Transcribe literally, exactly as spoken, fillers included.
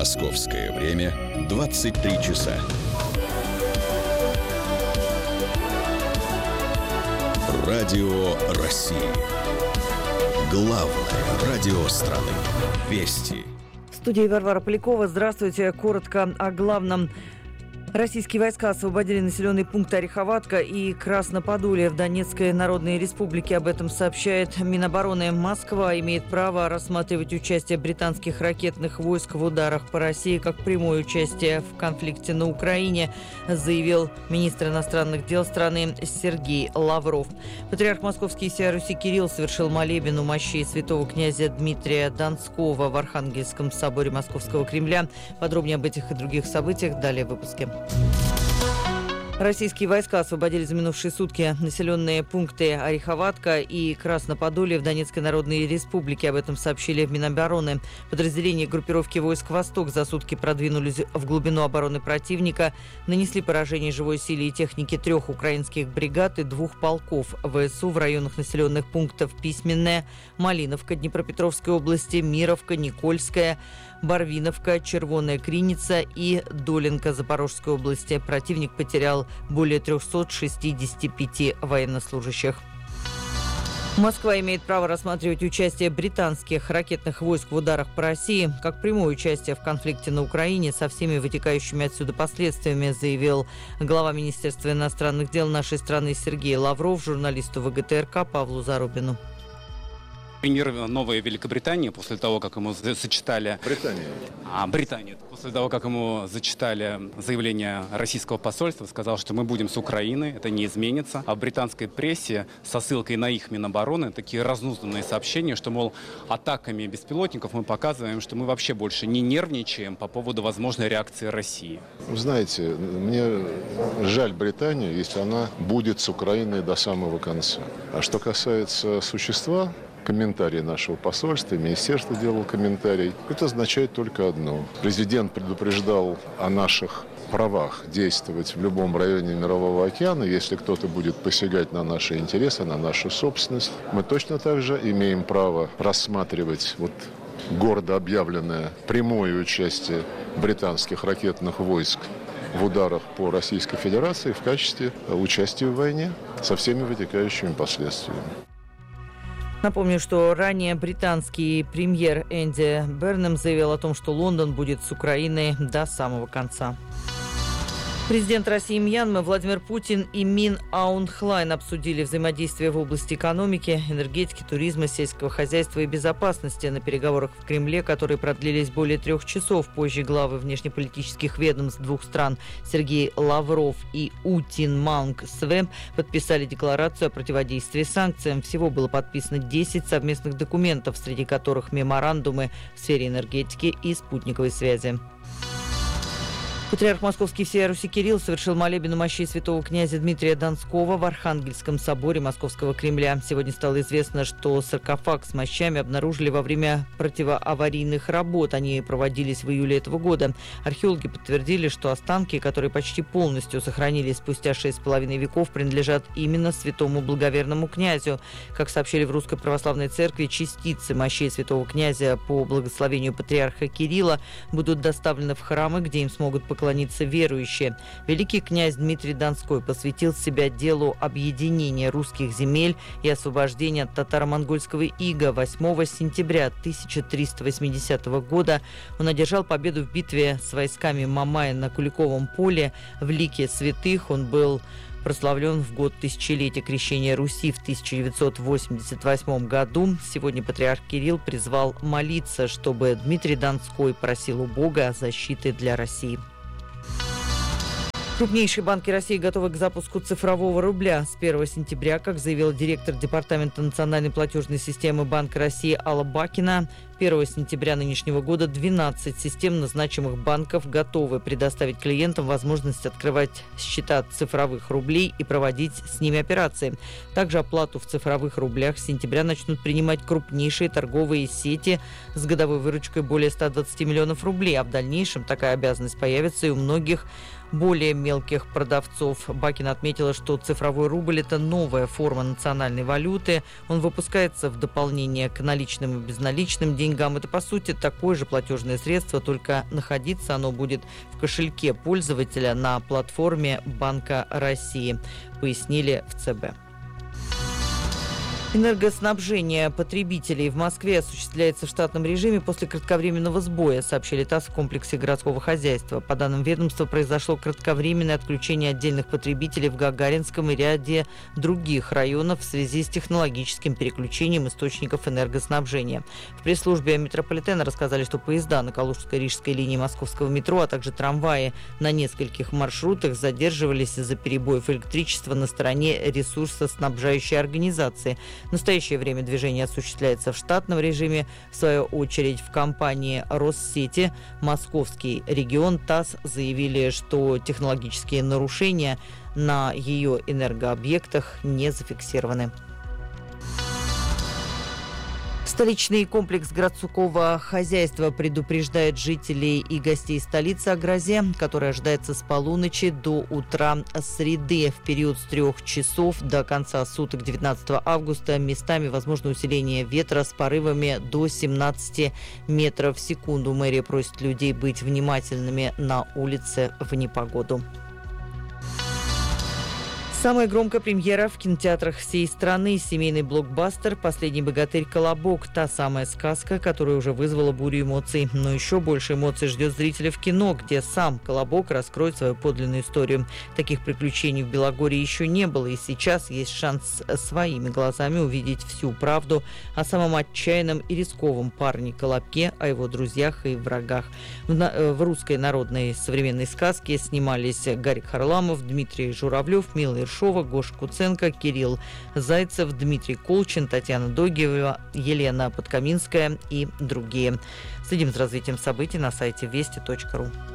Московское время двадцать три часа. Радио России. Главное радио страны. Вести. В студии Варвара Полякова. Здравствуйте. Коротко о главном. Российские войска освободили населенные пункты Ореховатка и Красноподолье в Донецкой Народной Республике. Об этом сообщает Минобороны. Москва имеет право рассматривать участие британских ракетных войск в ударах по России как прямое участие в конфликте на Украине, заявил министр иностранных дел страны Сергей Лавров. Патриарх Московский и всея Руси Кирилл совершил молебен у мощей святого князя Дмитрия Донского в Архангельском соборе Московского Кремля. Подробнее об этих и других событиях далее в выпуске. Российские войска освободили за минувшие сутки населенные пункты Ореховатка и Красноподолье в Донецкой Народной Республике. Об этом сообщили в Минобороны. Подразделения группировки войск «Восток» за сутки продвинулись в глубину обороны противника, нанесли поражение живой силе и технике трех украинских бригад и двух полков ВСУ в районах населенных пунктов Письменная, Малиновка Днепропетровской области, Мировка, Никольская, Барвиновка, Червоная Криница и Долинка Запорожской области. Противник потерял более триста шестьдесят пять военнослужащих. Москва имеет право рассматривать участие британских ракетных войск в ударах по России как прямое участие в конфликте на Украине со всеми вытекающими отсюда последствиями, заявил глава Министерства иностранных дел нашей страны Сергей Лавров журналисту ВГТРК Павлу Зарубину. Премьер Новой Великобритании, после того, как ему зачитали... Британия. А, Британия. После того, как ему зачитали заявление российского посольства, сказал, что мы будем с Украиной, это не изменится. А в британской прессе со ссылкой на их Минобороны такие разнузданные сообщения, что, мол, атаками беспилотников мы показываем, что мы вообще больше не нервничаем по поводу возможной реакции России. Вы знаете, мне жаль Британию, если она будет с Украиной до самого конца. А что касается существа, комментарий нашего посольства, министерство делало комментарий. Это означает только одно. Президент предупреждал о наших правах действовать в любом районе Мирового океана. Если кто-то будет посягать на наши интересы, на нашу собственность, мы точно так же имеем право рассматривать вот гордо объявленное прямое участие британских ракетных войск в ударах по Российской Федерации в качестве участия в войне со всеми вытекающими последствиями. Напомню, что ранее британский премьер Энди Бернем заявил о том, что Лондон будет с Украиной до самого конца. Президент России Мьянмы Владимир Путин и Мин Аун Хлайн обсудили взаимодействие в области экономики, энергетики, туризма, сельского хозяйства и безопасности на переговорах в Кремле, которые продлились более трех часов. Позже главы внешнеполитических ведомств двух стран Сергей Лавров и У Тин Манг Све подписали декларацию о противодействии санкциям. Всего было подписано десять совместных документов, среди которых меморандумы в сфере энергетики и спутниковой связи. Патриарх Московский и всея Руси Кирилл совершил молебен у мощей святого князя Дмитрия Донского в Архангельском соборе Московского Кремля. Сегодня стало известно, что саркофаг с мощами обнаружили во время противоаварийных работ. Они проводились в июле этого года. Археологи подтвердили, что останки, которые почти полностью сохранились спустя шесть с половиной веков, принадлежат именно святому благоверному князю. Как сообщили в Русской Православной Церкви, частицы мощей святого князя по благословению патриарха Кирилла будут доставлены в храмы, где им смогут поклониться поклониться верующие. Великий князь Дмитрий Донской посвятил себя делу объединения русских земель и освобождения от татаро-монгольского ига. восьмого сентября тысяча триста восьмидесятого года он одержал победу в битве с войсками Мамая на Куликовом поле. В лике святых он был прославлен в год тысячелетия крещения Руси в тысяча девятьсот восемьдесят восьмом году. Сегодня патриарх Кирилл призвал молиться, чтобы Дмитрий Донской просил у Бога о защите для России. Крупнейшие банки России готовы к запуску цифрового рубля с первого сентября, как заявил директор Департамента национальной платежной системы Банка России Алла Бакина. первого сентября нынешнего года двенадцать системно значимых банков готовы предоставить клиентам возможность открывать счета цифровых рублей и проводить с ними операции. Также оплату в цифровых рублях с сентября начнут принимать крупнейшие торговые сети с годовой выручкой более ста двадцати миллионов рублей, а в дальнейшем такая обязанность появится и у многих более мелких мелких продавцов. Бакина отметила, что цифровой рубль – это новая форма национальной валюты. Он выпускается в дополнение к наличным и безналичным деньгам. Это, по сути, такое же платежное средство, только находиться оно будет в кошельке пользователя на платформе Банка России, пояснили в ЦБ. Энергоснабжение потребителей в Москве осуществляется в штатном режиме после кратковременного сбоя, сообщили ТАСС в комплексе городского хозяйства. По данным ведомства, произошло кратковременное отключение отдельных потребителей в Гагаринском и ряде других районов в связи с технологическим переключением источников энергоснабжения. В пресс-службе метрополитена рассказали, что поезда на Калужско-Рижской линии московского метро, а также трамваи на нескольких маршрутах задерживались из-за перебоев электричества на стороне ресурсоснабжающей организации. В настоящее время движение осуществляется в штатном режиме. В свою очередь в компании Россети Московский регион ТАСС заявили, что технологические нарушения на ее энергообъектах не зафиксированы. Столичный комплекс городского хозяйства предупреждает жителей и гостей столицы о грозе, которая ожидается с полуночи до утра среды. В период с трех часов до конца суток девятнадцатого августа местами возможно усиление ветра с порывами до семнадцати метров в секунду. Мэрия просит людей быть внимательными на улице в непогоду. Самая громкая премьера в кинотеатрах всей страны. Семейный блокбастер «Последний богатырь. Колобок». Та самая сказка, которая уже вызвала бурю эмоций. Но еще больше эмоций ждет зрителя в кино, где сам Колобок раскроет свою подлинную историю. Таких приключений в Белогорье еще не было, и сейчас есть шанс своими глазами увидеть всю правду о самом отчаянном и рисковом парне Колобке, о его друзьях и врагах. В, на- в русской народной современной сказке снимались Гарик Харламов, Дмитрий Журавлев, Мила Шова, Гоша Куценко, Кирилл Зайцев, Дмитрий Колчин, Татьяна Догиева, Елена Подкаминская и другие. Следим за развитием событий на сайте вести точка ру.